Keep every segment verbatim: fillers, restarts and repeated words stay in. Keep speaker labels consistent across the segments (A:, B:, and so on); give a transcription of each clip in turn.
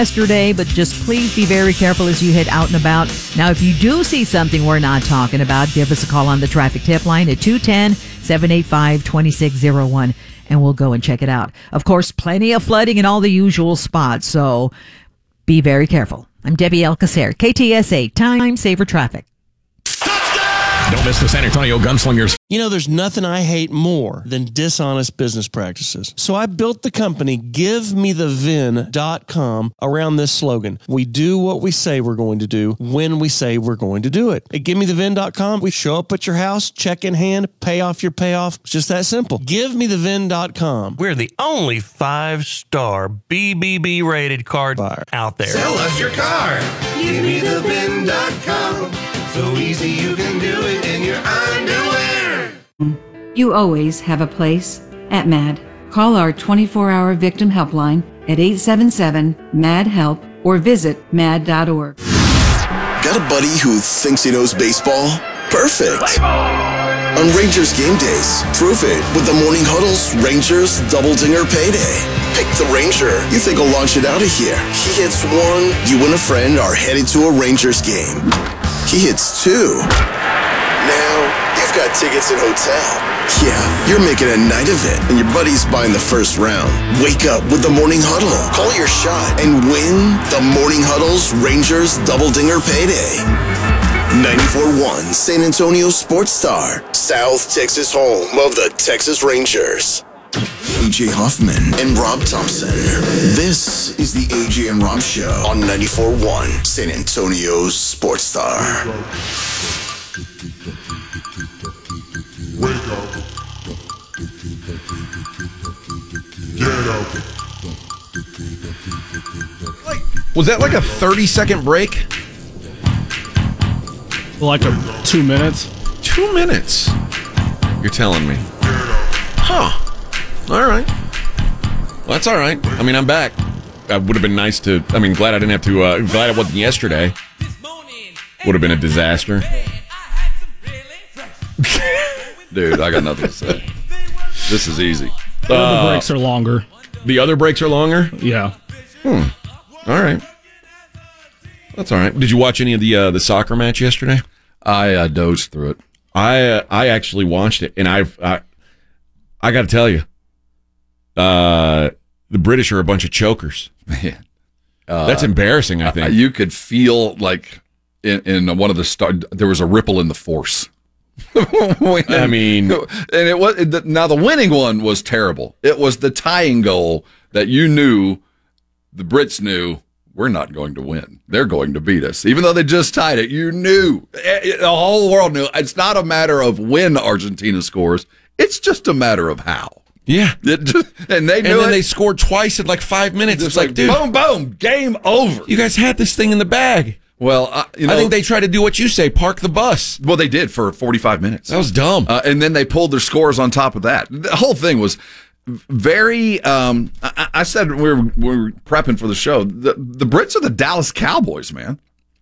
A: yesterday, but just please be very careful as you head out and about. Now, if you do see something we're not talking about, give us a call on the traffic tip line at two one zero, seven eight five, two six zero one, and we'll go and check it out. Of course, plenty of flooding in all the usual spots, so be very careful. I'm Debbie Alcacer, K T S A, Time Saver Traffic.
B: Don't miss the San Antonio Gunslingers.
C: You know, there's nothing I hate more than dishonest business practices. So I built the company give me the vin dot com around this slogan. We do what we say we're going to do when we say we're going to do it. At give me the vin dot com, we show up at your house, check in hand, pay off your payoff. It's just that simple. give me the vin dot com.
D: We're the only five-star B B B rated car buyer out there.
E: Sell us your car. give me the vin dot com. So easy you can do it in your underwear.
F: You always have a place at MAD. Call our twenty-four hour victim helpline at eight seven seven, M A D, HELP or visit mad dot org.
G: Got a buddy who thinks he knows baseball? Perfect. On Rangers game days, prove it with the Morning Huddle's Rangers Double Dinger Payday. Pick the Ranger you think will launch it out of here. He hits one, you and a friend are headed to a Rangers game. He hits two. Now, you've got tickets and hotel. Yeah, you're making a night of it, and your buddy's buying the first round. Wake up with the Morning Huddle. Call your shot and win the Morning Huddle's Rangers Double Dinger Payday. ninety-four point one San Antonio Sports Star, South Texas home of the Texas Rangers. A J Hoffman and Rob Thompson. This is the A J and Rob Show on ninety-four point one San Antonio's Sports Star.
H: Wake up. Get up.
B: Was that like a thirty second break?
I: Like a two minutes.
B: Two minutes? You're telling me. Huh. All right. Well, that's all right. I mean, I'm back. I would have been nice to, I mean, glad I didn't have to, uh, glad it wasn't yesterday. Would have been a disaster.
J: Dude, I got nothing to say. This is easy.
I: The other
B: Uh,
I: breaks are longer.
B: The other breaks are longer?
I: Yeah.
B: Hmm. All right. That's all right. Did you watch any of the uh, the soccer match yesterday?
J: I uh, dozed through it.
B: I uh, I actually watched it, and I've I, I got to tell you, uh, the British are a bunch of chokers.
J: Man, uh,
B: that's embarrassing. I think
J: uh, you could feel like in, in one of the start there was a ripple in the force. when,
B: I mean,
J: and it was the, now the winning one was terrible. It was the tying goal that you knew, the Brits knew. We're not going to win. They're going to beat us. Even though they just tied it, you knew. The whole world knew. It's not a matter of when Argentina scores. It's just a matter of how.
B: Yeah.
J: It just, and they knew
B: and then
J: it.
B: they scored twice in like five minutes.
J: It's
B: It's like,
J: like,
B: dude,
J: boom, boom, game over.
B: you guys had this thing in the bag.
J: Well, uh, you know,
B: I think they tried to do what you say, park the bus.
J: Well, they did for forty-five minutes.
B: That was dumb.
J: Uh, and then they pulled their scores on top of that. The whole thing was very, um, I, I said when we were, we were prepping for the show, the, the Brits are the Dallas Cowboys, man.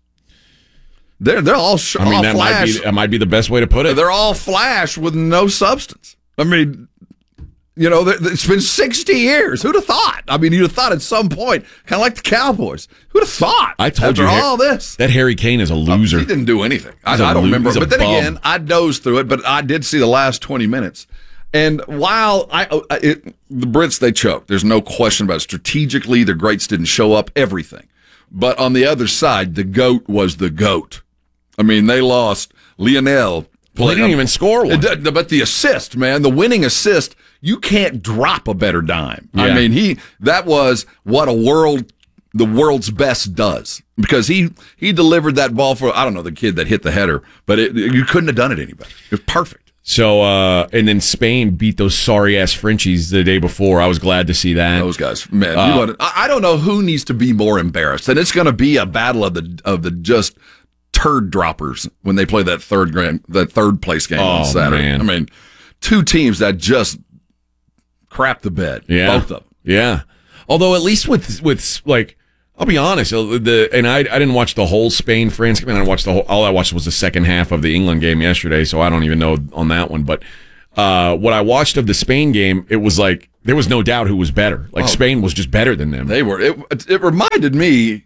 J: They're, they're all, sh-
B: I mean,
J: all
B: that
J: flash.
B: might, be, that might be the best way to put it.
J: They're all flash with no substance. I mean, you know, it's been sixty years. Who'd have thought? I mean, you'd have thought at some point, kind of like the Cowboys. Who'd have thought?
B: I told
J: after
B: you,
J: all this.
B: That Harry Kane is a loser.
J: Uh, he didn't do anything. I,
B: He's a
J: I don't
B: lo-
J: remember.
B: he's a
J: But then
B: bum.
J: again, I dozed through it, but I did see the last twenty minutes. And while I, it, the Brits, they choked. There's no question about it. Strategically, their greats didn't show up, everything. But on the other side, the GOAT was the GOAT. I mean, they lost Lionel.
B: Well, he didn't even score one.
J: It, but the assist, man, the winning assist, you can't drop a better dime.
B: Yeah.
J: I mean, he that was what a world, the world's best does. Because he, he delivered that ball for, I don't know, the kid that hit the header, but it, you couldn't have done it any better. It was perfect.
B: So, uh, and then Spain beat those sorry-ass Frenchies the day before. I was glad to see that.
J: Those guys, man.
B: Uh,
J: you want to, I I don't know who needs to be more embarrassed. And it's going to be a battle of the of the just turd droppers when they play that third grand, that third place game
B: Oh,
J: on Saturday.
B: man.
J: I mean, two teams that just crap the bed.
B: Yeah.
J: Both of them.
B: Yeah. Although at least with with like, I'll be honest, the and I I didn't watch the whole Spain France game. I didn't watch the whole. All I watched was the second half of the England game yesterday, so I don't even know on that one. But uh, what I watched of the Spain game, it was like there was no doubt who was better. Like,
J: Oh.
B: Spain was just better than them.
J: They were. It, it reminded me,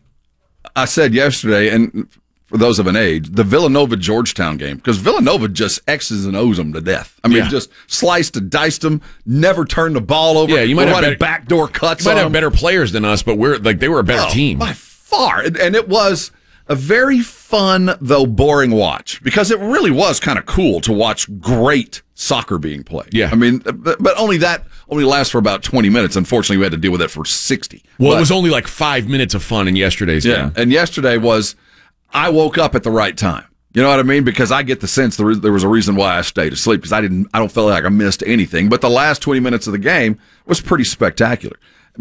J: I said yesterday, and for those of an age, the Villanova-Georgetown game, because Villanova just X's and O's them to death. I mean,
B: Yeah.
J: just sliced and diced them, never turned the ball over.
B: Yeah, you might
J: We're
B: have
J: running
B: better-
J: backdoor cuts
B: You might
J: on
B: have
J: them.
B: better players than us, but we're like they were a better
J: Oh,
B: team.
J: by far. And, and it was a very fun, though boring watch, because it really was kind of cool to watch great soccer being played.
B: Yeah.
J: I mean, but, but only that only lasts for about twenty minutes. Unfortunately, we had to deal with it for sixty.
B: Well,
J: But-
B: it was only like five minutes of fun in yesterday's
J: yeah.
B: game.
J: And yesterday was, I woke up at the right time. You know what I mean? Because I get the sense there was, there was a reason why I stayed asleep, because I didn't, I don't feel like I missed anything. But the last twenty minutes of the game was pretty spectacular.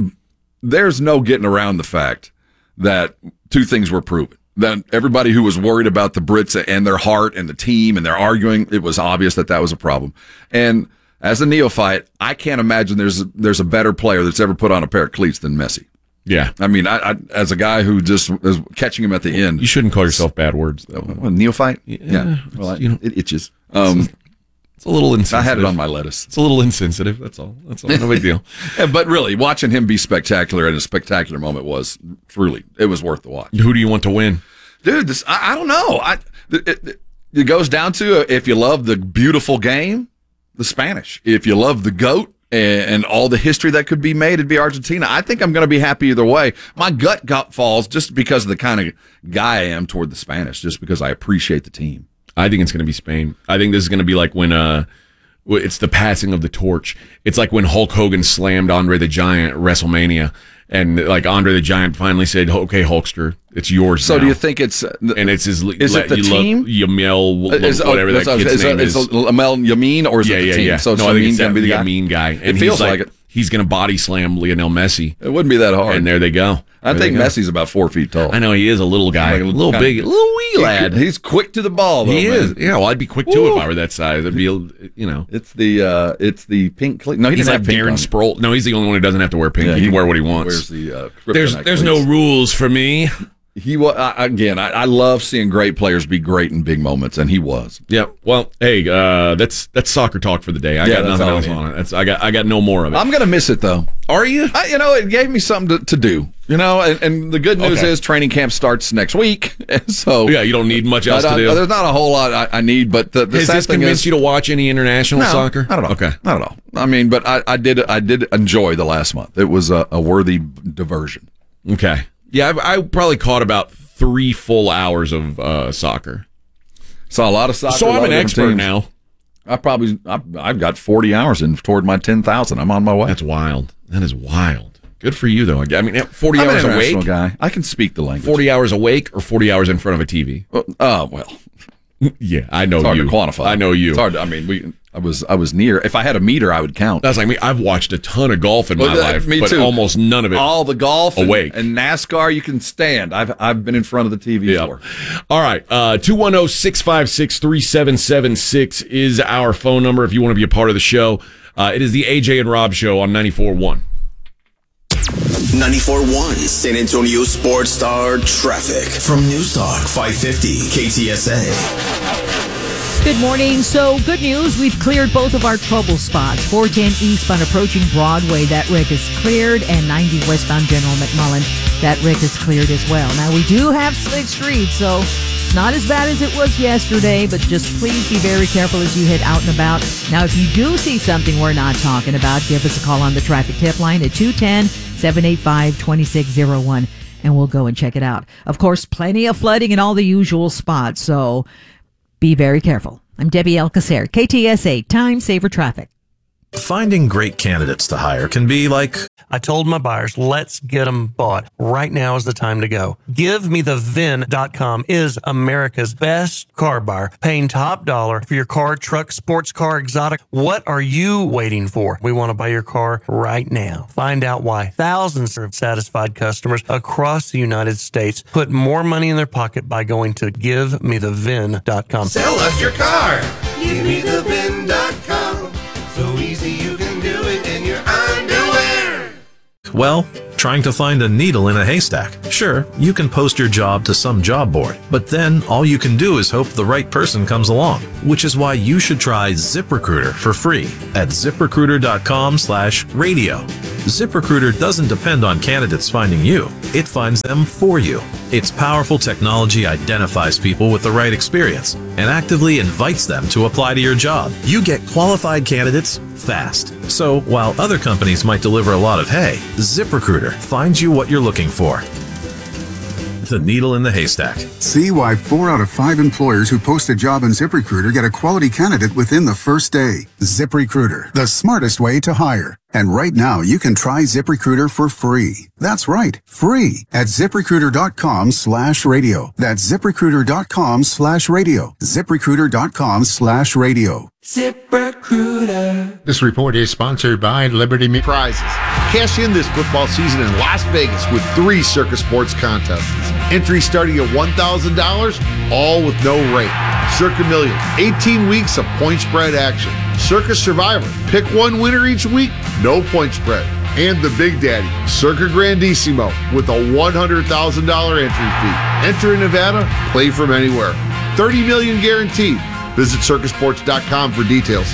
J: There's no getting around the fact that two things were proven. That everybody who was worried about the Brits and their heart and the team and their arguing, it was obvious that that was a problem. And as a neophyte, I can't imagine there's a, there's a better player that's ever put on a pair of cleats than Messi.
B: Yeah.
J: I mean, I, I as a guy who just is catching him at the end.
B: You shouldn't call yourself bad words, though.
J: What, neophyte?
B: Yeah.
J: Yeah. Well, I,
B: You know,
J: it itches. Um,
B: It's a little insensitive.
J: I had it on my lettuce.
B: It's a little insensitive. That's all. That's all. No big deal.
J: Yeah, but really, watching him be spectacular in a spectacular moment was truly, it was worth the watch.
B: Who do you want to win?
J: Dude, this, I, I don't know. I, it, it, it goes down to, if you love the beautiful game, the Spanish. If you love the GOAT and, and all the history that could be made, it'd be Argentina. I think I'm going to be happy either way. My gut got falls just because of the kind of guy I am toward the Spanish, just because I appreciate the team.
B: I think it's going to be Spain. I think this is going to be like when uh, it's the passing of the torch. It's like when Hulk Hogan slammed Andre the Giant at WrestleMania, and like Andre the Giant finally said, "Okay, Hulkster, it's yours."
J: So
B: now."
J: do you think it's
B: and it's his?
J: Is it the
B: you
J: team?
B: Love, Yamel,
J: Is-
B: whatever that
J: is-
B: kid's
J: is,
B: name
J: is,
B: is.
J: is Amel Yamin, or is
B: yeah,
J: it the
B: yeah,
J: team?
B: yeah.
J: So it's
B: no, I think
J: Yamin
B: it's
J: going to be the
B: that
J: guy?
B: Yamin guy. And
J: It
B: he's
J: feels
B: like,
J: like it.
B: He's going to body slam Lionel Messi.
J: It wouldn't be that hard.
B: And there they go.
J: I
B: There
J: think
B: they go.
J: Messi's about four feet tall.
B: I know he is a little guy,
J: Like
B: a
J: a
B: little
J: kinda-
B: big, a little wee lad.
J: He's quick to the ball, though.
B: He
J: man.
B: is. Yeah, well, I'd be quick too if I were that size. I'd be, you know.
J: It's the uh, it's the pink. Cle- no, he
B: He's
J: doesn't
B: like
J: have pink
B: Darren
J: on it.
B: Sproul. No, he's the only one who doesn't have to wear pink.
J: Yeah,
B: he,
J: he
B: can wear what he wants.
J: Wears the uh,
B: there's
J: kryptonite
B: there's
J: cleats.
B: no rules for me.
J: He was I, again. I, I love seeing great players be great in big moments, and he was.
B: Yeah. Well, hey, uh, that's that's soccer talk for the day. I
J: Yeah,
B: got
J: that's
B: nothing
J: all
B: else
J: I need.
B: on it. That's I got I got no more of it.
J: I'm gonna miss it though.
B: Are you?
J: I, you know, it gave me something to, to do. You know, and, and the good news
B: Okay.
J: is training camp starts next week. So
B: Yeah, you don't need much else
J: I
B: to
J: don't-
B: do.
J: There's not a whole lot I, I need, but the, the
B: Has
J: sad
B: this
J: thing
B: convinced
J: is,
B: you to watch any international
J: no,
B: soccer?
J: Not at all.
B: Okay.
J: Not at all. I mean, but I, I did I did enjoy the last month. It was a, a worthy diversion.
B: Okay. Yeah, I've, I probably caught about three full hours of uh, soccer.
J: Saw a lot of soccer.
B: So
J: a
B: I'm
J: lot
B: an
J: of
B: expert
J: different
B: now.
J: teams. I probably I've, I've got forty hours in toward my ten thousand. I'm on my way.
B: That's wild. That is wild. Good for you, though. I mean, forty
J: I'm
B: hours
J: an
B: awake.
J: international guy. I can speak the language.
B: forty hours awake or forty hours in front of a T V?
J: Oh, uh, well,
B: Yeah, I know
J: it's hard
B: you.
J: to quantify.
B: I know you.
J: It's hard. To, I mean, we. I was. I was near. If I had a meter, I would count.
B: That's like me. I've watched a ton of golf in my
J: Well, that-
B: life,
J: me
B: but
J: too.
B: almost none of it.
J: All the golf and,
B: Awake.
J: and NASCAR, you can stand. I've I've been in front of the T V
B: Yeah.
J: for.
B: All right. Uh, two one zero, six five six, three seven seven six is our phone number if you want to be a part of the show. Uh, it is the A J and Rob Show on ninety-four point one.
G: ninety-four point one San Antonio Sports Star Traffic from News Talk five fifty K T S A.
A: Good morning. So, good news. We've cleared both of our trouble spots. four ten eastbound approaching Broadway. That wreck is cleared. And ninety westbound General McMullen. That wreck is cleared as well. Now, we do have slick streets, so it's not as bad as it was yesterday, but just please be very careful as you head out and about. Now, if you do see something we're not talking about, give us a call on the traffic tip line at two one zero, seven eight five, two six zero one, and we'll go and check it out. Of course, plenty of flooding in all the usual spots, so be very careful. I'm Debbie Alcacer, K T S A, Time Saver Traffic.
K: Finding great candidates to hire can be like...
D: I told my buyers, let's get them bought. Right now is the time to go. Give Me The V I N dot com is America's best car buyer, paying top dollar for your car, truck, sports car, exotic. What are you waiting for? We want to buy your car right now. Find out why thousands of satisfied customers across the United States put more money in their pocket by going to Give Me The V I N dot com.
E: Sell us your car. Give me the V I N dot com. So easy you can do it in your underwear.
K: Well, trying to find a needle in a haystack. Sure, you can post your job to some job board, but then all you can do is hope the right person comes along, which is why you should try ZipRecruiter for free at ZipRecruiter.com slash radio. ZipRecruiter doesn't depend on candidates finding you. It finds them for you. Its powerful technology identifies people with the right experience and actively invites them to apply to your job. You get qualified candidates fast. So while other companies might deliver a lot of hay, ZipRecruiter finds you what you're looking for. The needle in the haystack.
L: See why four out of five employers who post a job on ZipRecruiter get a quality candidate within the first day. ZipRecruiter, the smartest way to hire. And right now, you can try ZipRecruiter for free. That's right, free at ZipRecruiter.com slash radio. That's ZipRecruiter.com slash radio. ZipRecruiter.com slash radio.
M: ZipRecruiter. This report is sponsored by Liberty Meat Prizes. Cash in this football season in Las Vegas with three Circus Sports contests. Entry starting at one thousand dollars, all with no rate. Circa Million, eighteen weeks of point spread action. Circus Survivor, pick one winner each week, no point spread. And the Big Daddy, Circa Grandissimo, with a one hundred thousand dollars entry fee. Enter in Nevada, play from anywhere. thirty million dollars guaranteed. Visit circus sports dot com for details.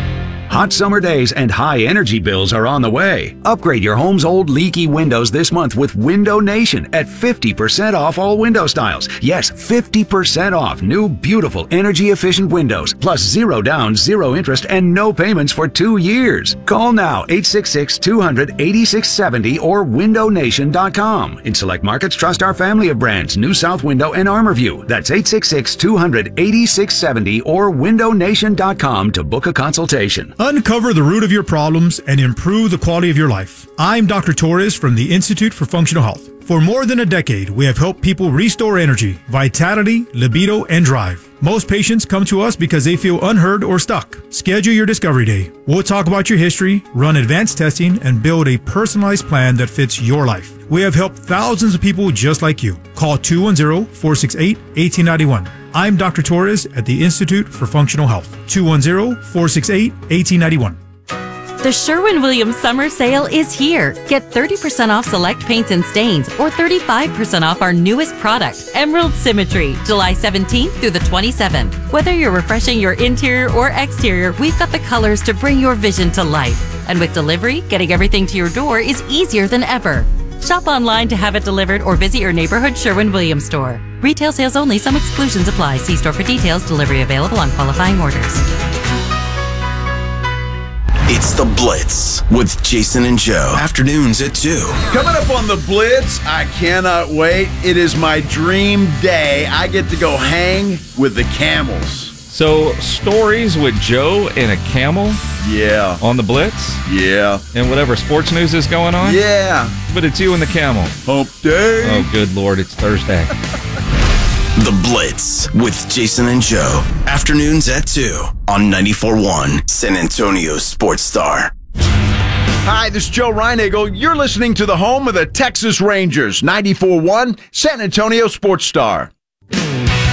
N: Hot summer days and high energy bills are on the way. Upgrade your home's old leaky windows this month with Window Nation at fifty percent off all window styles. Yes, fifty percent off new beautiful energy efficient windows, plus zero down, zero interest, and no payments for two years. Call now eight six six, two hundred, eighty-six seventy or window nation dot com. In select markets, trust our family of brands, New South Window and Armorview. That's eight six six, two hundred, eighty-six seventy or window nation dot com to book a consultation.
O: Uncover the root of your problems and improve the quality of your life. I'm Doctor Torres from the Institute for Functional Health. For more than a decade, we have helped people restore energy, vitality, libido, and drive. Most patients come to us because they feel unheard or stuck. Schedule your discovery day. We'll talk about your history, run advanced testing, and build a personalized plan that fits your life. We have helped thousands of people just like you. Call two one zero, four six eight, one eight nine one. I'm Doctor Torres at the Institute for Functional Health. two one zero, four six eight, one eight nine one.
P: The Sherwin-Williams Summer Sale is here. Get thirty percent off select paints and stains or thirty-five percent off our newest product, Emerald Symmetry, July seventeenth through the twenty-seventh. Whether you're refreshing your interior or exterior, we've got the colors to bring your vision to life. And with delivery, getting everything to your door is easier than ever. Shop online to have it delivered or visit your neighborhood Sherwin-Williams store. Retail sales only. Some exclusions apply. See store for details. Delivery available on qualifying orders.
G: It's The Blitz with Jason and Joe. Afternoons at two.
Q: Coming up on The Blitz, I cannot wait. It is my dream day. I get to go hang with the camels.
R: So, stories with Joe and a camel?
Q: Yeah.
R: On The Blitz?
Q: Yeah.
R: And whatever sports news is going on?
Q: Yeah.
R: But it's you and the camel.
Q: Hump day.
R: Oh, good Lord, it's Thursday.
G: The Blitz with Jason and Joe. Afternoons at two on ninety-four point one San Antonio Sports Star.
Q: Hi, this is Joe Reinagle. You're listening to the home of the Texas Rangers, ninety-four point one San Antonio Sports Star.